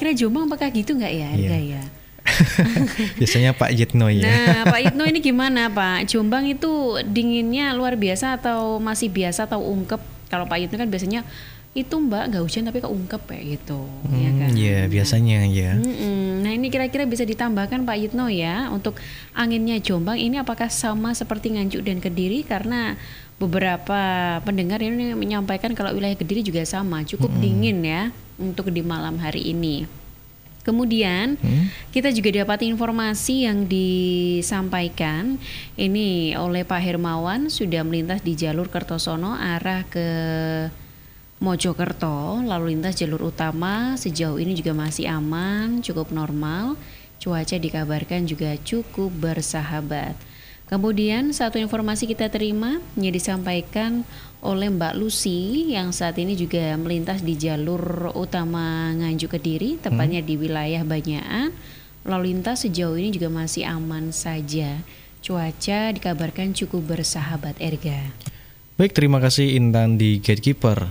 kira-kira Jombang apakah gitu nggak ya Erga ya? Biasanya Pak Yitno ya. Nah, Pak Yitno ini gimana Pak? Jombang itu dinginnya luar biasa atau masih biasa atau ungkep? Kalau Pak Yitno kan biasanya itu Mbak nggak hujan tapi keungkep kayak gitu, ya kan? Iya, biasanya ya. Nah ini kira-kira bisa ditambahkan Pak Yitno ya untuk anginnya Jombang ini apakah sama seperti Nganjuk dan Kediri? Karena beberapa pendengar ini menyampaikan kalau wilayah Kediri juga sama, cukup dingin ya untuk di malam hari ini. Kemudian kita juga dapat informasi yang disampaikan ini oleh Pak Hermawan sudah melintas di jalur Kertosono arah ke Mojokerto, lalu lintas jalur utama sejauh ini juga masih aman, cukup normal. Cuaca dikabarkan juga cukup bersahabat. Kemudian satu informasi kita terima yang disampaikan oleh Mbak Lucy yang saat ini juga melintas di jalur utama Nganjuk Kediri, tepatnya di wilayah Banyakan. Lalu lintas sejauh ini juga masih aman saja. Cuaca dikabarkan cukup bersahabat Erga. Baik, terima kasih Intan di Gatekeeper.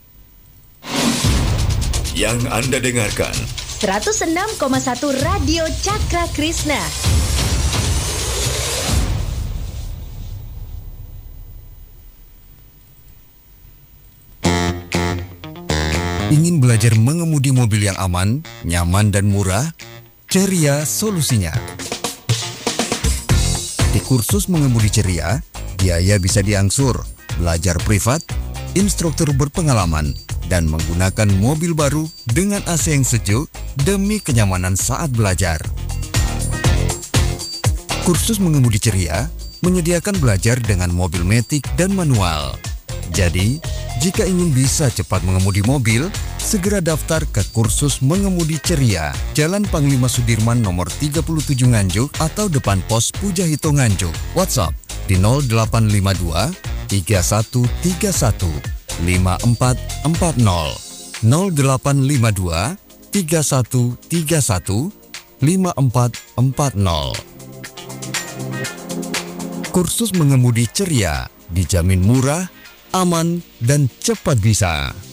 Yang Anda dengarkan 106,1 Radio Cakra Krisna. ingin belajar mengemudi mobil yang aman, nyaman dan murah? Ceria solusinya. Di kursus mengemudi Ceria, biaya bisa diangsur, belajar privat, instruktur berpengalaman, dan menggunakan mobil baru dengan AC yang sejuk demi kenyamanan saat belajar. Kursus mengemudi Ceria menyediakan belajar dengan mobil matic dan manual. Jadi, jika ingin bisa cepat mengemudi mobil, segera daftar ke kursus mengemudi Ceria, Jalan Panglima Sudirman nomor 37 Nganjuk atau depan pos Pujahito Nganjuk. WhatsApp di 0852 3131 5440 0852 3131 5440. Kursus mengemudi Ceria dijamin murah, aman, dan cepat bisa.